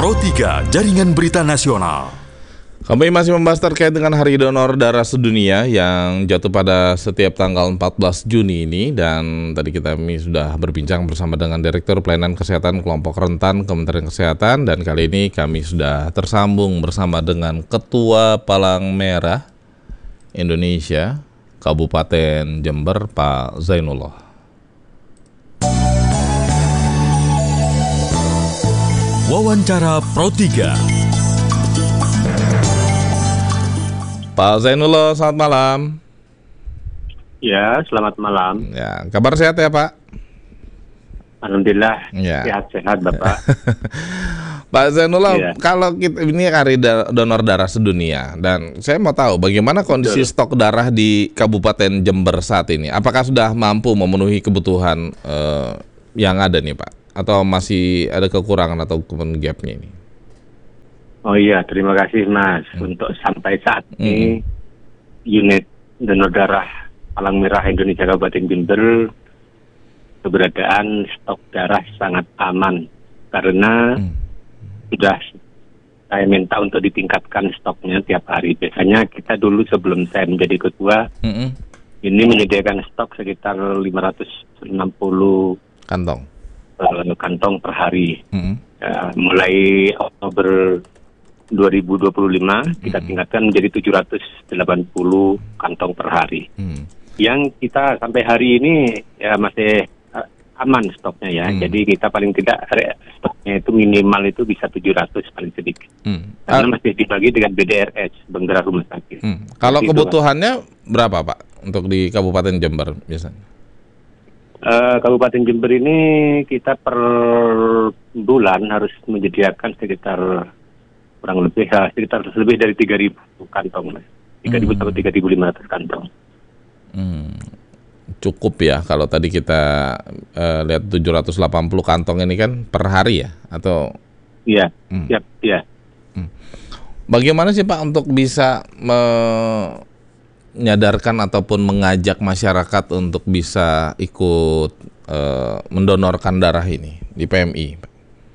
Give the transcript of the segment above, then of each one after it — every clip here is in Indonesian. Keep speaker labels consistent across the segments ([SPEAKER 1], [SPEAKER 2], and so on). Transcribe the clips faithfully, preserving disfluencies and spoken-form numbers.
[SPEAKER 1] Pro tiga, Jaringan Berita Nasional.
[SPEAKER 2] Kami masih membahas terkait dengan Hari Donor Darah Sedunia yang jatuh pada setiap tanggal empat belas Juni ini. Dan tadi kita kami sudah berbincang bersama dengan Direktur Pelayanan Kesehatan Kelompok Rentan Kementerian Kesehatan. Dan kali ini kami sudah tersambung bersama dengan Ketua Palang Merah Indonesia Kabupaten Jember, Pak Zainullah.
[SPEAKER 1] Wawancara Pro tiga.
[SPEAKER 2] Pak Zainullah, selamat malam.
[SPEAKER 3] Ya, selamat malam.
[SPEAKER 2] Ya, kabar sehat ya Pak?
[SPEAKER 3] Alhamdulillah,
[SPEAKER 2] ya.
[SPEAKER 3] Sehat-sehat Bapak.
[SPEAKER 2] Pak Zainullah,
[SPEAKER 3] ya.
[SPEAKER 2] Kalau kita, ini Hari Donor Darah Sedunia, dan saya mau tahu bagaimana kondisi Betul. stok darah di Kabupaten Jember saat ini. Apakah sudah mampu memenuhi kebutuhan uh, yang ada nih Pak? Atau masih ada kekurangan atau gapnya ini?
[SPEAKER 3] Oh iya, terima kasih Mas. Hmm. Untuk sampai saat ini, hmm. unit donor darah Palang Merah Indonesia Kabupaten Jember, keberadaan stok darah sangat aman. Karena hmm. sudah saya minta untuk ditingkatkan stoknya tiap hari. Biasanya kita dulu sebelum saya menjadi ketua, hmm. ini menyediakan stok sekitar lima ratus enam puluh
[SPEAKER 2] kantong.
[SPEAKER 3] kantong per hari. Mm-hmm. uh, mulai Oktober dua ribu dua puluh lima mm-hmm. kita tingkatkan menjadi tujuh ratus delapan puluh kantong per hari. Mm-hmm. Yang kita sampai hari ini ya masih uh, aman stoknya ya. Mm-hmm. Jadi kita paling tidak stoknya itu minimal itu bisa tujuh ratus paling sedikit. Mm-hmm. Karena uh, masih dibagi dengan B D R S, Bendera Rumah Sakit. Mm-hmm.
[SPEAKER 2] Kalau Jadi kebutuhannya itu, berapa Pak untuk di Kabupaten Jember biasanya?
[SPEAKER 3] Uh, Kabupaten Jember ini kita per bulan harus menyediakan sekitar kurang lebih ya, sekitar lebih dari tiga ribu kantong, tiga ribu hmm. sampai tiga ribu lima ratus kantong. Hmm.
[SPEAKER 2] Cukup ya kalau tadi kita uh, lihat tujuh ratus delapan puluh kantong ini kan per hari ya atau?
[SPEAKER 3] Iya, hmm. siap, iya.
[SPEAKER 2] Hmm. Bagaimana sih Pak untuk bisa me menyadarkan ataupun mengajak masyarakat untuk bisa ikut uh, mendonorkan darah ini di P M I?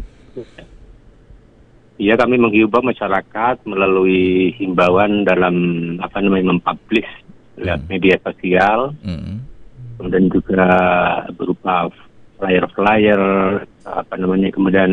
[SPEAKER 3] Iya, kami menghimbau masyarakat melalui himbauan dalam apa namanya mempublish lewat hmm. media sosial, hmm. kemudian juga berupa flyer-flyer apa namanya, kemudian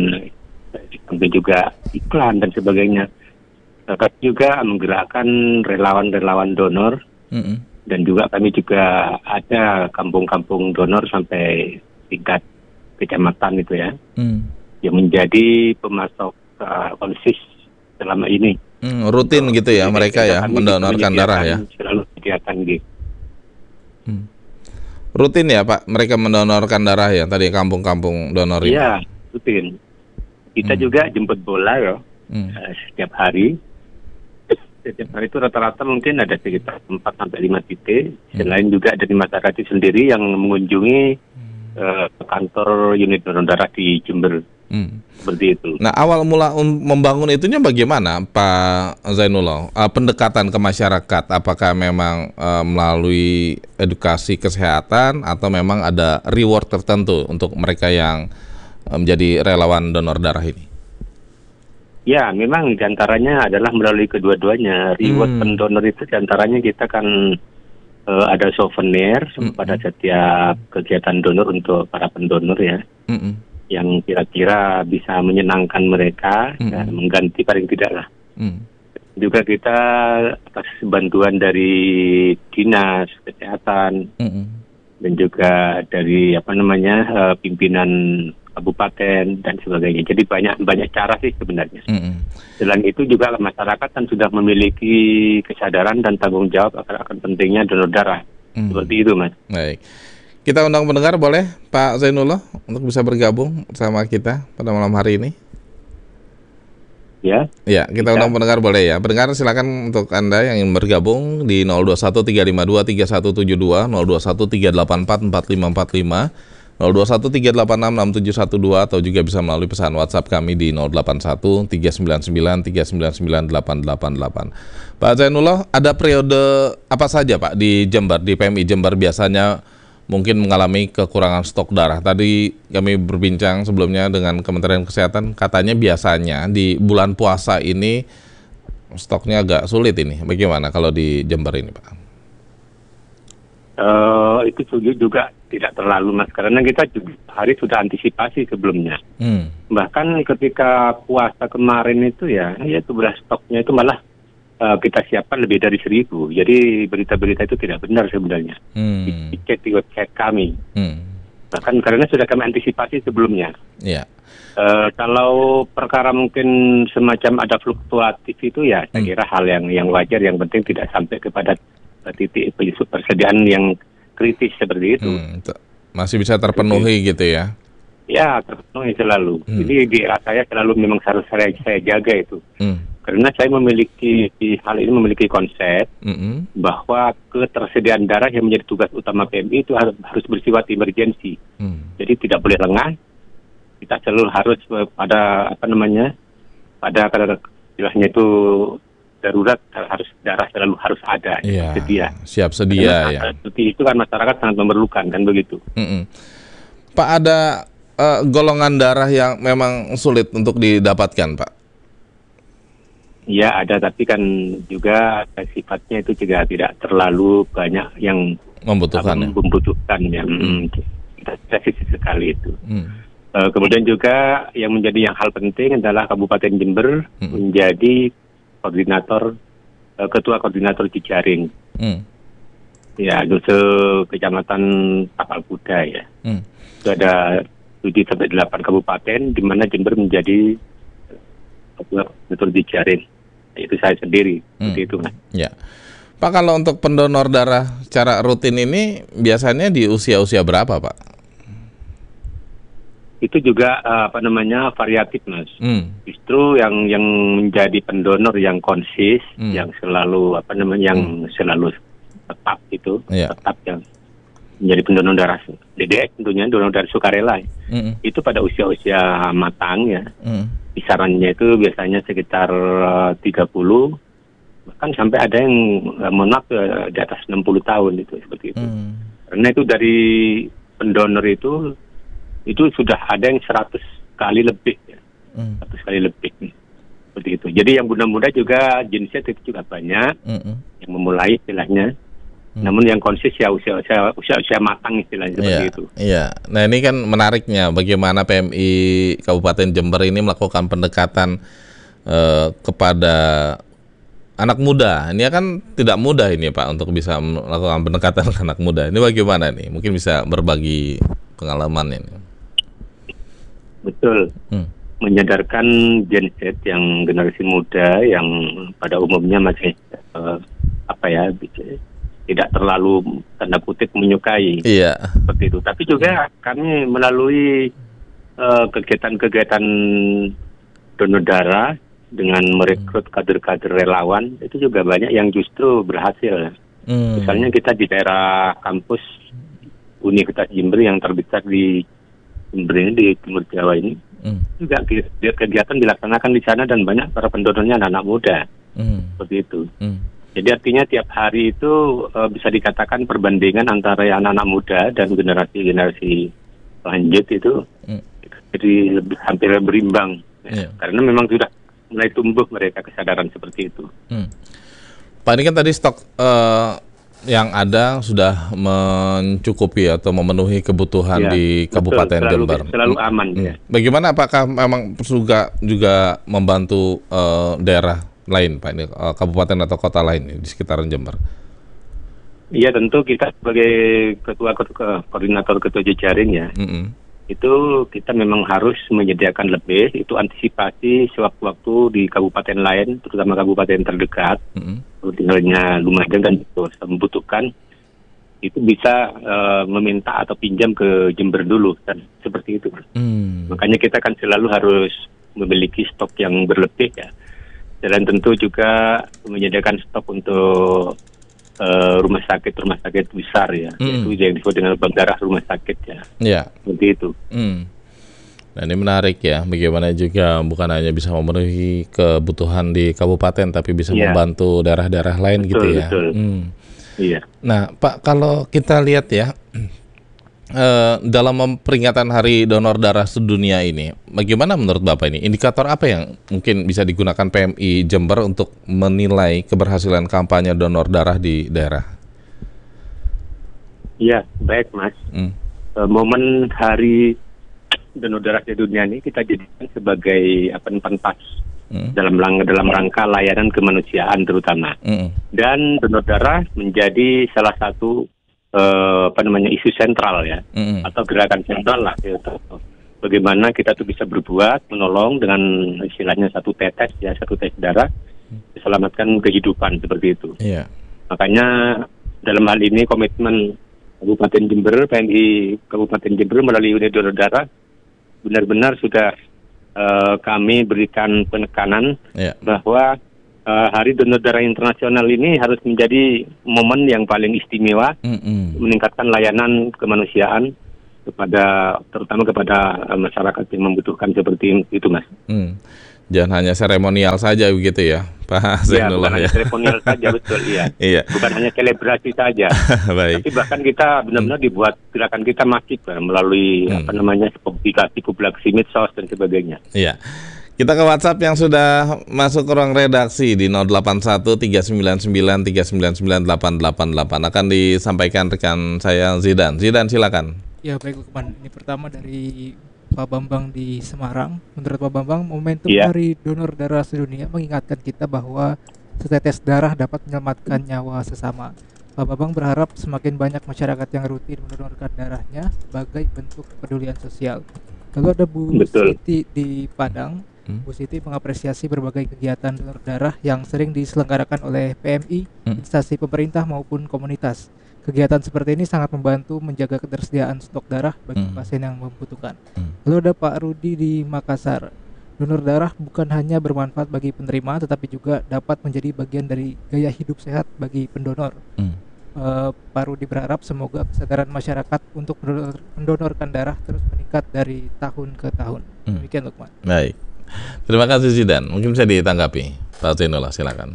[SPEAKER 3] juga iklan dan sebagainya. Masyarakat juga menggerakkan relawan-relawan donor, mm-hmm. dan juga kami juga ada kampung-kampung donor sampai tingkat kecamatan itu ya, mm. yang menjadi pemasok uh, konsis selama ini.
[SPEAKER 2] Mm, rutin so, gitu ya mereka ya mendonorkan darah ya.
[SPEAKER 3] Selalu kegiatan gitu.
[SPEAKER 2] Mm. Rutin ya Pak mereka mendonorkan darah ya tadi kampung-kampung donor ini.
[SPEAKER 3] Iya rutin. Kita mm. juga jemput bola ya mm. uh, setiap hari. Setiap hari itu rata-rata mungkin ada sekitar empat sampai lima titik. Selain hmm. juga dari masyarakat itu sendiri yang mengunjungi hmm. uh, kantor unit donor darah di Jember. Hmm. Seperti itu.
[SPEAKER 2] Nah, awal mula um, membangun itunya bagaimana Pak Zainullah? Uh, pendekatan ke masyarakat, apakah memang uh, melalui edukasi kesehatan atau memang ada reward tertentu untuk mereka yang uh, menjadi relawan donor darah ini?
[SPEAKER 3] Ya, memang diantaranya adalah melalui kedua-duanya. Reward hmm. pendonor itu diantaranya kita kan uh, ada souvenir hmm. pada setiap kegiatan donor untuk para pendonor ya, hmm. yang kira-kira bisa menyenangkan mereka hmm. dan mengganti paling tidak lah. Hmm. Juga kita atas bantuan dari dinas kesehatan hmm. dan juga dari apa namanya uh, pimpinan kabupaten dan sebagainya. Jadi banyak banyak cara sih sebenarnya. Mm-hmm. Selain itu juga masyarakat kan sudah memiliki kesadaran dan tanggung jawab akan, akan pentingnya donor darah. Mm. Seperti itu Mas.
[SPEAKER 2] Baik. Kita undang pendengar boleh Pak Zainullah untuk bisa bergabung sama kita pada malam hari ini.
[SPEAKER 3] Ya.
[SPEAKER 2] Ya, kita, kita undang pendengar boleh ya. Pendengar silakan untuk Anda yang ingin bergabung di nol dua satu tiga lima dua tiga satu tujuh dua, nol dua satu tiga delapan empat empat lima empat lima. nol dua satu tiga delapan enam enam tujuh satu dua atau juga bisa melalui pesan WhatsApp kami di nol delapan satu tiga sembilan sembilan tiga sembilan sembilan delapan delapan delapan. Pak Zainullah, ada periode apa saja Pak di Jember, di P M I Jember biasanya mungkin mengalami kekurangan stok darah. Tadi kami berbincang sebelumnya dengan Kementerian Kesehatan, katanya biasanya di bulan puasa ini stoknya agak sulit ini. Bagaimana kalau di Jember ini, Pak?
[SPEAKER 3] Uh, itu juga tidak terlalu, Mas, karena kita juga hari sudah antisipasi sebelumnya. Hmm. Bahkan ketika puasa kemarin itu ya, ya itu beras stoknya itu malah uh, kita siapkan lebih dari seribu. Jadi berita-berita itu tidak benar sebenarnya. Hmm. Dicek di website kami. Hmm. Bahkan karena sudah kami antisipasi sebelumnya. Yeah. Uh, kalau perkara mungkin semacam ada fluktuatif itu ya, saya kira hal yang yang wajar. Yang penting tidak sampai kepada titik persediaan yang kritis seperti itu. Hmm,
[SPEAKER 2] masih bisa terpenuhi Jadi, gitu ya?
[SPEAKER 3] Ya, terpenuhi selalu. Hmm. Jadi di saya selalu memang harus saya, saya jaga itu. Hmm. Karena saya memiliki, di hal ini memiliki konsep hmm. bahwa ketersediaan darah yang menjadi tugas utama P M I itu harus, harus bersifat emergensi. Hmm. Jadi tidak boleh lengah. Kita selalu harus pada, apa namanya, pada pada istilahnya itu darurat, harus darah selalu harus ada,
[SPEAKER 2] ya,
[SPEAKER 3] sedia.
[SPEAKER 2] Siap sedia. Karena,
[SPEAKER 3] ya. Seperti itu kan masyarakat sangat memerlukan kan begitu.
[SPEAKER 2] Mm-mm. Pak, ada uh, golongan darah yang memang sulit untuk didapatkan, Pak?
[SPEAKER 3] Ya ada, tapi kan juga sifatnya itu juga tidak terlalu banyak yang
[SPEAKER 2] membutuhkan.
[SPEAKER 3] Uh,
[SPEAKER 2] ya?
[SPEAKER 3] Membutuhkan yang mm. kita spesifik sekali itu. Mm. Uh, kemudian juga yang menjadi yang hal penting adalah Kabupaten Jember mm. menjadi koordinator, uh, ketua koordinator jejaring, hmm. ya, Duse Kecamatan Tapal Kuda ya. Hmm. Itu ada tujuh sampai delapan kabupaten di mana Jember menjadi ketua koordinator jejaring. Itu saya sendiri, hmm. seperti itu, Mas.
[SPEAKER 2] Ya. Pak, kalau untuk pendonor darah secara rutin ini biasanya di usia-usia berapa, Pak?
[SPEAKER 3] Itu juga uh, apa namanya variatif, Mas. Hmm. Justru yang yang menjadi pendonor yang konsis, hmm. yang selalu apa namanya yang hmm. selalu tetap itu, yeah. tetap yang menjadi pendonor darah D D S tentunya donor darah sukarela. Hmm. Itu pada usia-usia matang ya. Hmm. Kisarannya itu biasanya sekitar uh, tiga puluh bahkan sampai ada yang uh, mohon maaf uh, di atas enam puluh tahun itu seperti itu. Hmm. Karena itu dari pendonor itu itu sudah ada yang seratus kali lebih ya. Mm. seratus kali lebih nih. Seperti itu. Jadi yang muda-muda juga jenisnya itu juga banyak mm-mm. yang memulai istilahnya. Mm. Namun yang konsis ya usia-usia usia-usia matang istilahnya seperti
[SPEAKER 2] yeah,
[SPEAKER 3] itu.
[SPEAKER 2] Iya. Nah, ini kan menariknya bagaimana P M I Kabupaten Jember ini melakukan pendekatan uh, kepada anak muda. Ini kan tidak mudah ini, Pak, untuk bisa melakukan pendekatan ke anak muda. Ini bagaimana nih? Mungkin bisa berbagi pengalaman ini.
[SPEAKER 3] Betul, hmm. menyadarkan Gen Z yang generasi muda yang pada umumnya masih uh, apa ya tidak terlalu tanda kutip menyukai
[SPEAKER 2] iya.
[SPEAKER 3] seperti itu. Tapi juga kami melalui uh, kegiatan-kegiatan donor darah dengan merekrut kader-kader relawan itu juga banyak yang justru berhasil. Hmm. Misalnya kita di daerah kampus Universitas Jember yang terbesar di Jember ini di Timur Jawa ini mm. juga kegiatan dilaksanakan di sana dan banyak para pendonornya anak-anak muda mm. seperti itu. Mm. Jadi artinya tiap hari itu uh, bisa dikatakan perbandingan antara anak-anak muda dan generasi-generasi lanjut itu mm. jadi lebih, hampir berimbang ya. Yeah. Karena memang sudah mulai tumbuh mereka kesadaran seperti itu. Mm.
[SPEAKER 2] Pak, ini kan tadi stok uh, yang ada sudah mencukupi atau memenuhi kebutuhan ya, di Kabupaten
[SPEAKER 3] betul, selalu,
[SPEAKER 2] Jember.
[SPEAKER 3] Selalu aman.
[SPEAKER 2] Hmm.
[SPEAKER 3] Ya.
[SPEAKER 2] Bagaimana? Apakah memang juga juga membantu uh, daerah lain, Pak, ini uh, kabupaten atau kota lain di sekitaran Jember?
[SPEAKER 3] Iya, tentu kita sebagai ketua koordinator ketua jejaring ya, mm-hmm. itu kita memang harus menyediakan lebih. Itu antisipasi sewaktu-waktu di kabupaten lain, terutama kabupaten terdekat. Mm-hmm. Tinggalnya Lumajang dan itu membutuhkan itu bisa uh, meminta atau pinjam ke Jember dulu dan seperti itu. Hmm. Makanya kita kan selalu harus memiliki stok yang berlebih ya. Dan tentu juga menyediakan stok untuk uh, rumah sakit rumah sakit besar ya, hmm. yaitu yang disebut dengan bank darah rumah sakit ya.
[SPEAKER 2] Ya.
[SPEAKER 3] Seperti itu.
[SPEAKER 2] Hmm. Nah, ini menarik ya, bagaimana juga bukan hanya bisa memenuhi kebutuhan di kabupaten, tapi bisa ya. membantu daerah-daerah lain, betul, gitu ya.
[SPEAKER 3] Betul.
[SPEAKER 2] Hmm.
[SPEAKER 3] Iya.
[SPEAKER 2] Nah, Pak, kalau kita lihat ya, eh, dalam memperingatan Hari Donor Darah Sedunia ini, bagaimana menurut Bapak ini? Indikator apa yang mungkin bisa digunakan P M I Jember untuk menilai keberhasilan kampanye donor darah di daerah?
[SPEAKER 3] Ya, baik Mas.
[SPEAKER 2] Hmm.
[SPEAKER 3] Eh, momen Hari Donor Darah Sedunia ini kita jadikan sebagai apa pentas hmm. dalam lang- dalam rangka layanan kemanusiaan terutama. Hmm. Dan donor darah menjadi salah satu uh, apa namanya isu sentral ya, hmm. atau gerakan sentral lah. Ya, bagaimana kita tuh bisa berbuat menolong dengan istilahnya satu tetes ya satu tetes darah diselamatkan kehidupan seperti itu. Yeah. Makanya dalam hal ini komitmen Kabupaten Jember, P M I Kabupaten Jember melalui unit donor darah benar-benar sudah uh, kami berikan penekanan yeah. bahwa uh, Hari Donor Darah Internasional ini harus menjadi momen yang paling istimewa, mm-hmm. meningkatkan layanan kemanusiaan kepada terutama kepada uh, masyarakat yang membutuhkan seperti itu, Mas. Mm.
[SPEAKER 2] Jangan hanya seremonial saja begitu ya, Pak
[SPEAKER 3] Zainullah. Ya, bukan
[SPEAKER 2] ya.
[SPEAKER 3] hanya seremonial saja, betul iya.
[SPEAKER 2] Iya.
[SPEAKER 3] Bukan hanya selebrasi saja.
[SPEAKER 2] Baik.
[SPEAKER 3] Tapi bahkan kita benar-benar hmm. dibuat gerakan kita masif ya, melalui hmm. apa namanya publikasi-publikasi medsos dan sebagainya.
[SPEAKER 2] Iya. Kita ke WhatsApp yang sudah masuk ke ruang redaksi di nol delapan satu tiga sembilan sembilan tiga sembilan sembilan delapan delapan delapan akan disampaikan rekan saya Zidan. Zidan silakan.
[SPEAKER 4] Ya baik Lukman. Ini pertama dari Pak Bambang di Semarang. Menurut Pak Bambang, momentum yeah. Hari Donor Darah Sedunia mengingatkan kita bahwa setetes darah dapat menyelamatkan nyawa sesama. Pak Bambang berharap semakin banyak masyarakat yang rutin mendonorkan darahnya sebagai bentuk kepedulian sosial. Lalu ada Bu Betul. Siti di Padang. Hmm. Bu Siti mengapresiasi berbagai kegiatan donor darah yang sering diselenggarakan oleh P M I, hmm. instansi pemerintah maupun komunitas. Kegiatan seperti ini sangat membantu menjaga ketersediaan stok darah bagi hmm. pasien yang membutuhkan. Hmm. Lalu ada Pak Rudi di Makassar. Donor darah bukan hanya bermanfaat bagi penerima, tetapi juga dapat menjadi bagian dari gaya hidup sehat bagi pendonor. Hmm. Uh, Pak Rudi berharap semoga kesadaran masyarakat untuk mendonor, mendonorkan darah terus meningkat dari tahun ke tahun. Hmm. Demikian Lukman.
[SPEAKER 2] Baik. Terima kasih Zidan. Mungkin bisa ditanggapi. Pak Zainullah silakan.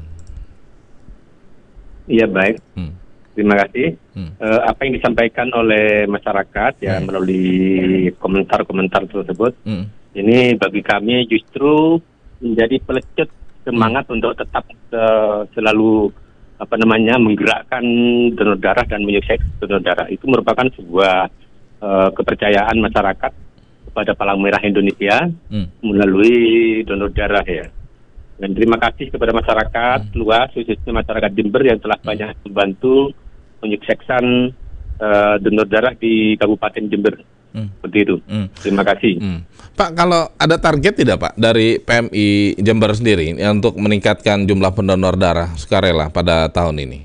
[SPEAKER 3] Iya baik. Hmm. Terima kasih. Hmm. Uh, apa yang disampaikan oleh masyarakat ya hmm. melalui komentar-komentar tersebut, hmm. ini bagi kami justru menjadi pelecut semangat hmm. untuk tetap uh, selalu apa namanya menggerakkan donor darah dan menyukses donor darah. Itu merupakan sebuah uh, kepercayaan masyarakat kepada Palang Merah Indonesia hmm. melalui donor darah ya. Dan terima kasih kepada masyarakat hmm. luas, khususnya masyarakat Jember yang telah hmm. banyak membantu menyukseskan uh, donor darah di Kabupaten Jember. Hmm. Seperti itu. Hmm. Terima kasih.
[SPEAKER 2] Hmm. Pak, kalau ada target tidak Pak dari P M I Jember sendiri ya, untuk meningkatkan jumlah pendonor darah sukarela pada tahun ini?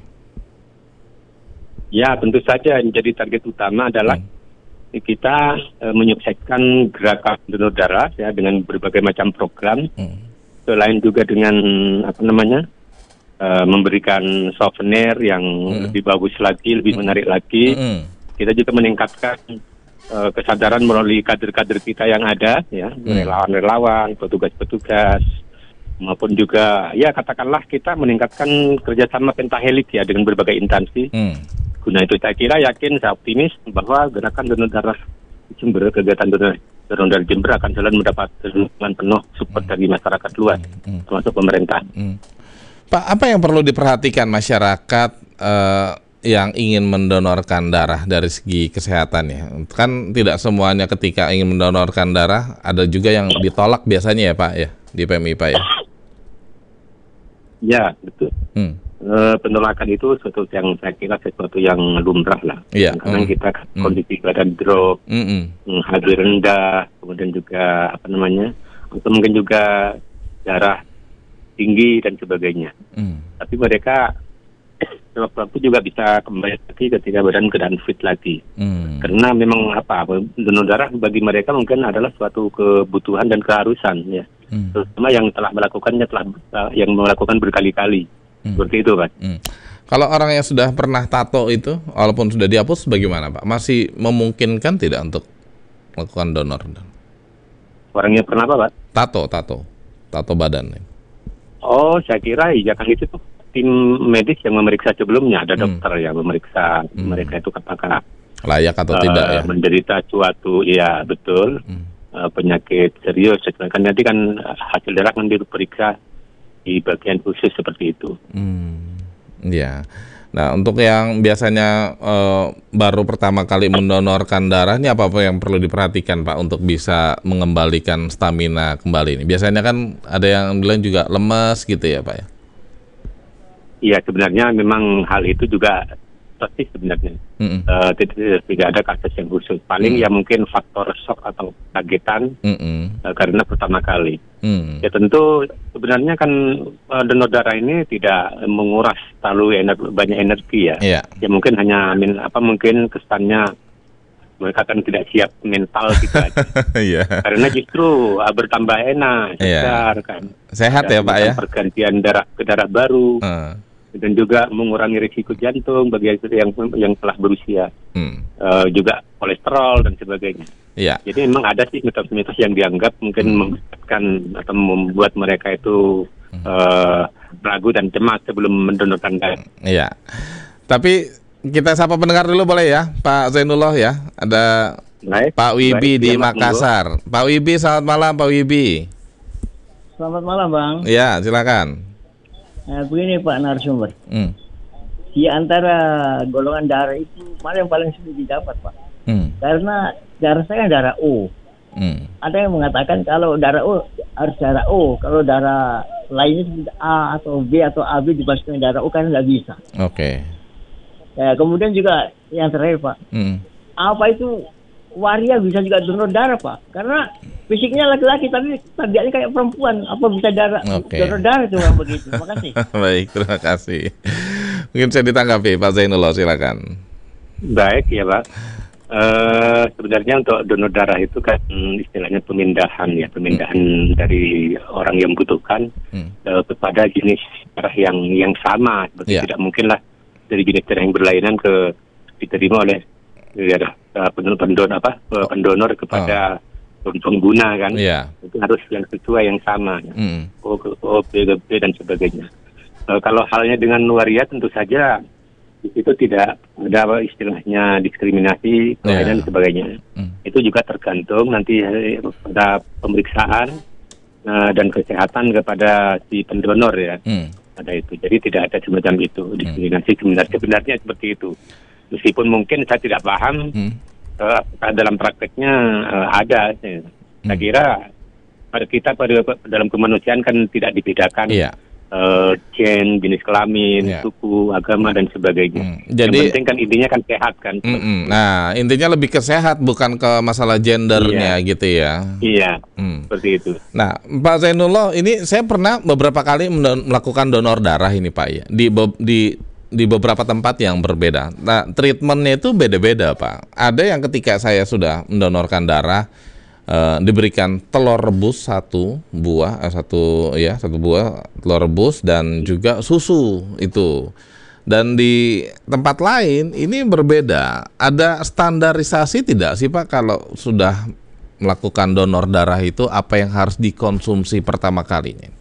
[SPEAKER 3] Ya, tentu saja yang menjadi target utama adalah hmm. kita uh, menyukseskan gerakan donor darah ya dengan berbagai macam program. Hmm. Selain juga dengan apa namanya? Uh, memberikan souvenir yang mm. lebih bagus lagi, lebih mm. menarik lagi. Mm. Kita juga meningkatkan uh, kesadaran melalui kader-kader kita yang ada, ya, mm. relawan-relawan, petugas-petugas, maupun juga, ya katakanlah kita meningkatkan kerjasama pentahelik ya dengan berbagai instansi. Mm. Guna itu saya kira yakin, saya optimis bahwa gerakan donor darah Jember, kegiatan donor donor darah Jember akan selalu mendapat dukungan penuh support mm. dari masyarakat luas, mm. termasuk pemerintah. Mm.
[SPEAKER 2] Pak, apa yang perlu diperhatikan masyarakat uh, yang ingin mendonorkan darah dari segi kesehatan ya? Kan tidak semuanya ketika ingin mendonorkan darah, ada juga yang ditolak biasanya ya Pak ya, di P M I Pak ya?
[SPEAKER 3] Ya, betul. Hmm. E, penolakan itu sesuatu yang saya kira sesuatu yang lumrah lah.
[SPEAKER 2] Ya.
[SPEAKER 3] Karena hmm. kita kondisi hmm. badan drop, hmm. H B rendah, kemudian juga apa namanya, atau mungkin juga darah tinggi dan sebagainya. Hmm. Tapi mereka waktu juga bisa kembali lagi ketika badan keadaan fit lagi. Hmm. Karena memang apa donor darah bagi mereka mungkin adalah suatu kebutuhan dan keharusan ya. Hmm. Terutama yang telah melakukannya telah yang melakukan berkali-kali. Hmm. Seperti itu Pak.
[SPEAKER 2] Hmm. Kalau orang yang sudah pernah tato itu walaupun sudah dihapus bagaimana Pak? Masih memungkinkan tidak untuk melakukan donor?
[SPEAKER 3] Orang yang pernah apa Pak?
[SPEAKER 2] Tato, tato. Tato badan.
[SPEAKER 3] Oh, saya kira ya kan itu tuh tim medis yang memeriksa sebelumnya, ada dokter hmm. yang memeriksa hmm. mereka itu apakah
[SPEAKER 2] layak atau
[SPEAKER 3] uh,
[SPEAKER 2] tidak ya.
[SPEAKER 3] menderita suatu, ya betul, hmm. uh, penyakit serius. Kan nanti kan hasil darah kan diperiksa di bagian khusus seperti itu.
[SPEAKER 2] Hmm. Ya. Nah, untuk yang biasanya uh, baru pertama kali mendonorkan darah, ini apa-apa yang perlu diperhatikan Pak untuk bisa mengembalikan stamina kembali ini? Biasanya kan ada yang bilang juga lemas gitu ya Pak ya?
[SPEAKER 3] Iya, sebenarnya memang hal itu juga pasti sebenarnya. Mm-hmm. uh, tidak, tidak ada kasus yang khusus. Paling mm-hmm. ya mungkin faktor shock atau kagetan mm-hmm. uh, karena pertama kali. Mm-hmm. Ya tentu sebenarnya kan uh, donor darah ini tidak menguras terlalu ener- banyak energi ya. Yeah. Ya mungkin hanya min, apa mungkin kesannya mereka kan tidak siap mental kita. Yeah. Karena justru uh, bertambah enak, segar yeah. kan.
[SPEAKER 2] Sehat dan ya Pak ya.
[SPEAKER 3] Pergantian darah ke darah baru. Uh. Dan juga mengurangi risiko jantung bagi yang yang telah berusia, hmm. uh, juga kolesterol dan sebagainya. Yeah. Jadi memang ada sih mitos-mitos yang dianggap mungkin hmm. membuatkan atau membuat mereka itu hmm. uh, ragu dan cemas sebelum mendonorkan darah.
[SPEAKER 2] Iya. Tapi kita sapa pendengar dulu boleh ya, Pak Zainullah ya. Ada baik, Pak Wibi baik, di ya, Makassar. Minggu. Pak Wibi, selamat malam Pak Wibi.
[SPEAKER 5] Selamat malam Bang.
[SPEAKER 2] Ya, silakan.
[SPEAKER 5] Nah, begini Pak narasumber, hmm. di antara golongan darah itu mana yang paling sulit didapat Pak? Hmm. Karena darah saya kan darah O. Hmm. Ada yang mengatakan kalau darah O harus darah O, kalau darah lainnya seperti A atau B atau A B dibandingkan darah O kan nggak bisa.
[SPEAKER 2] Oke. Okay.
[SPEAKER 5] Ya, kemudian juga yang terakhir Pak, hmm. apa itu waria bisa juga donor darah Pak? Karena fisiknya laki-laki tapi tabiatnya kayak perempuan, apa bisa darah okay. donor darah cuma begitu. Terima kasih.
[SPEAKER 2] Baik, terima kasih. Mungkin saya ditanggapi Pak Zainullah, silakan.
[SPEAKER 3] Baik ya Pak. Uh, sebenarnya untuk donor darah itu kan istilahnya pemindahan ya, pemindahan hmm. dari orang yang membutuhkan hmm. uh, kepada jenis darah yang yang sama. Seperti yeah. tidak mungkinlah dari jenis darah yang berlainan ke diterima oleh ya, pendonor, pendonor apa pendonor kepada oh. pengguna kan, yeah. itu harus yang sesuai yang sama, ya. mm. O, O, B, B dan sebagainya. E, kalau halnya dengan waria tentu saja itu tidak ada istilahnya diskriminasi, yeah. dan sebagainya. Mm. Itu juga tergantung nanti pada pemeriksaan uh, dan kesehatan kepada si pendonor ya. Mm. Ada itu, jadi tidak ada semacam itu diskriminasi. Mm. Sebenarnya sebenarnya seperti itu. Meskipun mungkin saya tidak paham. Mm. Uh, dalam prakteknya uh, ada, ya. hmm. Saya kira pada kita pada dalam kemanusiaan kan tidak dibedakan yeah. uh, gen, jenis kelamin, yeah. suku, agama dan sebagainya. Hmm. Jadi, yang penting kan intinya kan sehat kan.
[SPEAKER 2] Mm-mm. Nah intinya lebih ke sehat bukan ke masalah gendernya yeah. gitu ya.
[SPEAKER 3] Iya, hmm. seperti itu.
[SPEAKER 2] Nah Pak Zainullah, ini saya pernah beberapa kali melakukan donor darah ini Pak ya di di di beberapa tempat yang berbeda. Nah, treatmentnya itu beda-beda, Pak. Ada yang ketika saya sudah mendonorkan darah, eh, diberikan telur rebus satu buah, eh, satu ya satu buah telur rebus dan juga susu itu. Dan di tempat lain ini berbeda. Ada standarisasi tidak sih, Pak, kalau sudah melakukan donor darah itu apa yang harus dikonsumsi pertama kalinya?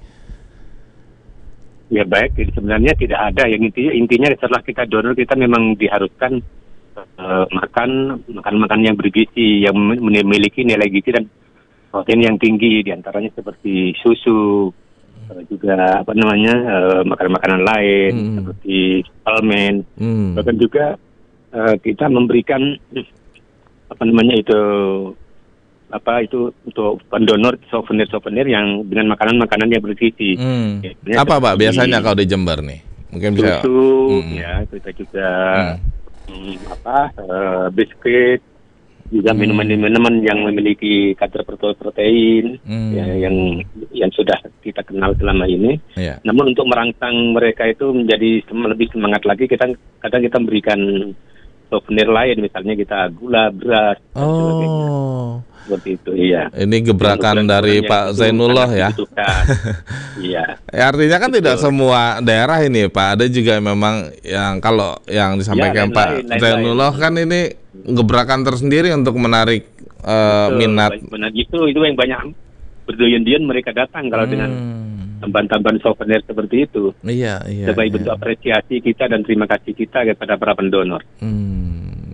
[SPEAKER 3] Ya baik, jadi sebenarnya tidak ada. Yang intinya, intinya setelah kita donor kita memang diharuskan uh, makan makan-makan yang bergizi, yang memiliki nilai gizi dan protein yang tinggi, diantaranya seperti susu, uh, juga apa namanya uh, makanan-makanan lain hmm. seperti almond, hmm. bahkan juga uh, kita memberikan apa namanya itu apa itu untuk pendonor souvenir-souvenir yang dengan makanan-makanan yang bergizi. Hmm.
[SPEAKER 2] Ya, apa Pak biasanya kalau di Jember nih? Mungkin bisa
[SPEAKER 3] susu, hmm. ya kita juga hmm. Hmm, apa uh, biskuit, juga hmm. minuman-minuman yang memiliki kadar protein hmm. ya, yang yang sudah kita kenal selama ini. Yeah. Namun untuk merangsang mereka itu menjadi lebih semangat lagi, kita kadang kita memberikan souvenir lain, misalnya kita gula, beras,
[SPEAKER 2] oh. dan sebagainya.
[SPEAKER 3] Seperti itu, iya.
[SPEAKER 2] Ini gebrakan dari Pak Zainullah ya.
[SPEAKER 3] Iya.
[SPEAKER 2] Ya, artinya kan betul. Tidak semua daerah ini Pak, ada juga memang yang kalau yang disampaikan ya, Pak lain, Zainullah lain. Kan ini gebrakan tersendiri untuk menarik uh, minat.
[SPEAKER 3] Benar itu itu yang banyak berduyun-duyun mereka datang kalau hmm. dengan tambahan-tambahan souvenir seperti itu.
[SPEAKER 2] Iya, iya.
[SPEAKER 3] Sebagai
[SPEAKER 2] iya.
[SPEAKER 3] bentuk apresiasi kita dan terima kasih kita kepada para pendonor.
[SPEAKER 2] Hmm.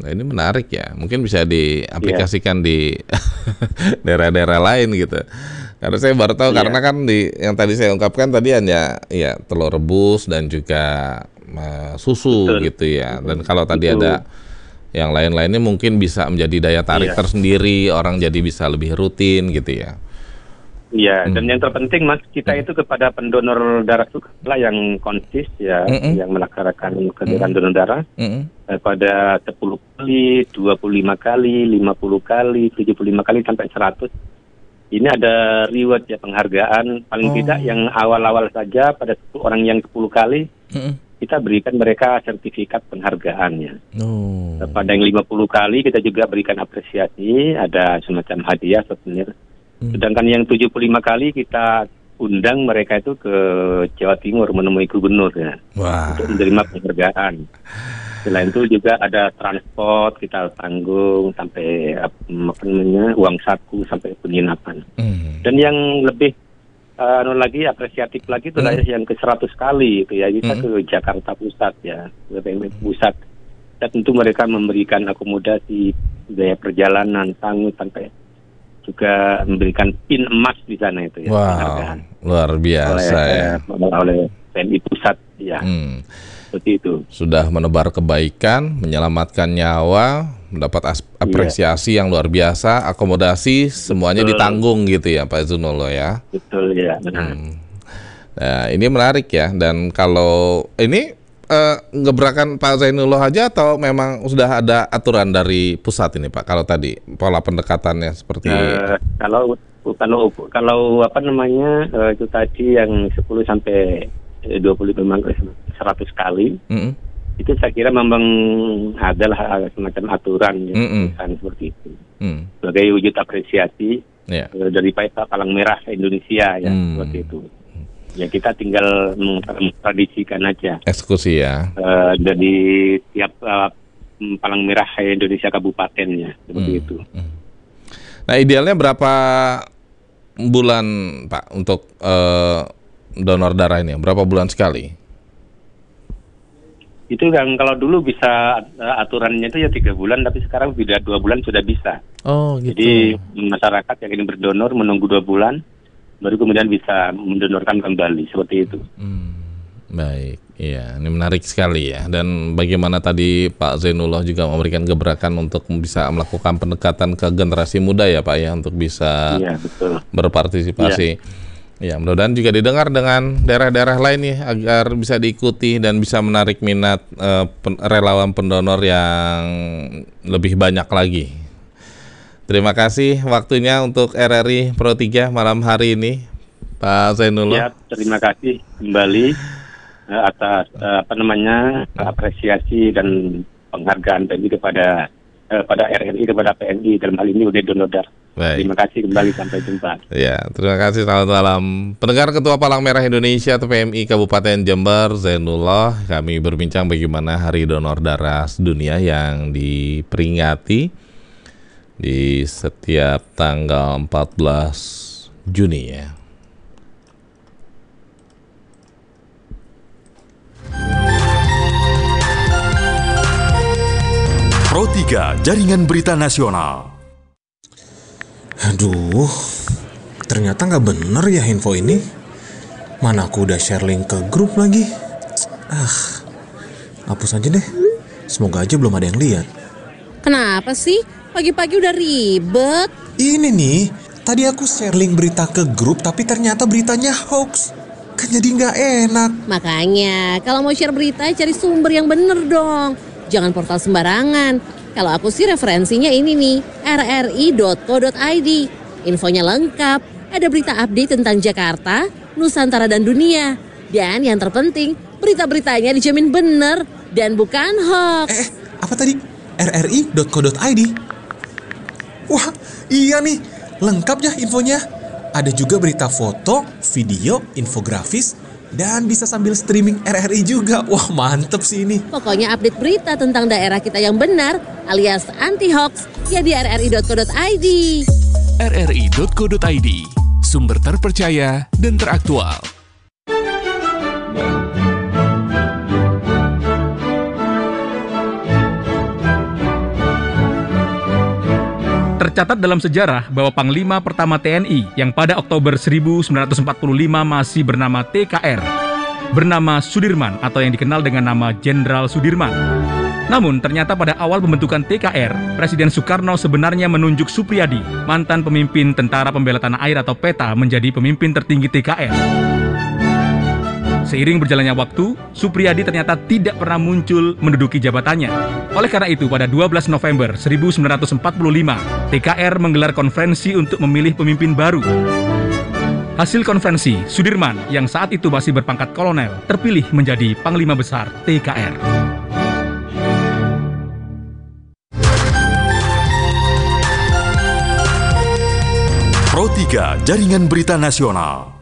[SPEAKER 2] Nah, ini menarik ya. Mungkin bisa diaplikasikan yeah. di daerah-daerah lain gitu. Karena saya baru tahu yeah. karena kan di yang tadi saya ungkapkan tadi hanya ya telur rebus dan juga uh, susu Betul. gitu ya. Dan kalau tadi Itu. ada yang lain-lainnya mungkin bisa menjadi daya tarik yeah. tersendiri, orang jadi bisa lebih rutin gitu ya.
[SPEAKER 3] Iya, hmm. dan yang terpenting Mas, kita hmm. itu kepada pendonor darah lah yang konsis ya, hmm. yang melaksanakan kegiatan hmm. donor darah hmm. eh, pada sepuluh kali, dua puluh lima kali, lima puluh kali, tujuh puluh lima kali sampai seratus. Ini ada reward ya, penghargaan paling oh. tidak yang awal-awal saja pada orang yang sepuluh kali hmm. kita berikan mereka sertifikat penghargaannya. Oh. Pada yang lima puluh kali kita juga berikan apresiasi, ada semacam hadiah souvenir. Hmm. Sedangkan yang tujuh puluh lima kali kita undang mereka itu ke Jawa Timur menemui gubernur ya, Wah. untuk menerima penghargaan. Selain itu juga ada transport kita tanggung sampai apa namanya uang saku sampai penginapan. Hmm. Dan yang lebih uh, lagi apresiatif lagi itu hmm. yang ke seratus kali itu ya kita hmm. ke Jakarta Pusat ya, ke P M I Pusat. Dan tentu mereka memberikan akomodasi biaya perjalanan tanggung sampai juga memberikan pin emas di sana itu ya.
[SPEAKER 2] Wow, luar biasa oleh, ya.
[SPEAKER 3] Oleh P M I Pusat ya. Hmm. Seperti itu. Sudah
[SPEAKER 2] menebar kebaikan, menyelamatkan nyawa, mendapat as- apresiasi iya. yang luar biasa, akomodasi semuanya Betul. ditanggung gitu ya Pak Zunolo ya.
[SPEAKER 3] Betul ya, benar. Hmm.
[SPEAKER 2] Nah, ini menarik ya, dan kalau ini Uh, gebrakan Pak Zainullah aja atau memang sudah ada aturan dari pusat ini Pak? Kalau tadi pola pendekatannya seperti uh,
[SPEAKER 3] kalau kalau kalau apa namanya uh, itu tadi yang sepuluh sampai dua puluh lima seratus kali mm-hmm. itu saya kira memang adalah semacam aturan ya, mm-hmm. seperti itu mm. sebagai wujud apresiasi yeah. uh, dari Palang Merah Indonesia ya mm. seperti itu. Ya kita tinggal mentradisikan aja.
[SPEAKER 2] Eksekusi ya.
[SPEAKER 3] Uh, dari tiap uh, Palang Merah Indonesia kabupatennya seperti hmm. itu.
[SPEAKER 2] Nah idealnya berapa bulan Pak untuk uh, donor darah ini? Berapa bulan sekali?
[SPEAKER 3] Itu kan kalau dulu bisa uh, aturannya itu ya tiga bulan, tapi sekarang sudah dua bulan sudah bisa.
[SPEAKER 2] Oh gitu.
[SPEAKER 3] Jadi masyarakat yang ingin berdonor menunggu dua bulan. Baru kemudian bisa mendonorkan kembali seperti itu.
[SPEAKER 2] Hmm, baik, iya, ini menarik sekali ya. Dan bagaimana tadi Pak Zainullah juga memberikan gebrakan untuk bisa melakukan pendekatan ke generasi muda ya Pak ya, untuk bisa
[SPEAKER 3] ya, betul.
[SPEAKER 2] berpartisipasi. Ya. Ya, mudah-mudahan juga didengar dengan daerah-daerah lain ya, agar bisa diikuti dan bisa menarik minat uh, pen- relawan pendonor yang lebih banyak lagi. Terima kasih waktunya untuk R R I Pro tiga malam hari ini, Pak Zainullah.
[SPEAKER 3] Ya, terima kasih kembali uh, atas uh, apa namanya apresiasi dan penghargaan P N I kepada uh, pada R R I kepada P N I dalam hal ini unit donor darah. Terima kasih kembali, sampai jumpa.
[SPEAKER 2] Ya, terima kasih, selamat malam. Pendengar Ketua Palang Merah Indonesia atau P M I Kabupaten Jember, Zainullah, kami berbincang bagaimana Hari Donor Darah Sedunia yang diperingati di setiap tanggal empat belas Juni ya.
[SPEAKER 1] Pro tiga Jaringan Berita Nasional.
[SPEAKER 6] Aduh, ternyata nggak bener ya info ini. Mana aku udah share link ke grup lagi. Ah, hapus aja deh. Semoga aja belum ada yang lihat.
[SPEAKER 7] Kenapa sih? Pagi-pagi udah ribet.
[SPEAKER 6] Ini nih, tadi aku share link berita ke grup tapi ternyata beritanya hoax. Kan jadi nggak enak.
[SPEAKER 7] Makanya, kalau mau share berita cari sumber yang bener dong. Jangan portal sembarangan. Kalau aku sih referensinya ini nih, r r i dot co dot i d. Infonya lengkap, ada berita update tentang Jakarta, Nusantara dan dunia. Dan yang terpenting, berita-beritanya dijamin bener dan bukan hoax.
[SPEAKER 6] Eh, apa tadi? r r i dot co dot i d. Wah, iya nih, lengkap ya infonya. Ada juga berita foto, video, infografis, dan bisa sambil streaming R R I juga. Wah, mantep sih ini.
[SPEAKER 7] Pokoknya update berita tentang daerah kita yang benar, alias anti-hoax, ya di r r i dot co dot i d.
[SPEAKER 1] r r i dot co dot i d, sumber terpercaya dan teraktual.
[SPEAKER 8] Tercatat dalam sejarah bahwa Panglima pertama T N I yang pada Oktober seribu sembilan ratus empat puluh lima masih bernama T K R, bernama Sudirman atau yang dikenal dengan nama Jenderal Sudirman. Namun ternyata pada awal pembentukan T K R, Presiden Soekarno sebenarnya menunjuk Suprijadi, mantan pemimpin Tentara Pembela Tanah Air atau P E T A, menjadi pemimpin tertinggi T K R. Seiring berjalannya waktu, Suprijadi ternyata tidak pernah muncul menduduki jabatannya. Oleh karena itu, pada dua belas November seribu sembilan ratus empat puluh lima, T K R menggelar konferensi untuk memilih pemimpin baru. Hasil konferensi, Sudirman yang saat itu masih berpangkat kolonel terpilih menjadi Panglima Besar T K R.
[SPEAKER 9] Pro tiga Jaringan Berita Nasional.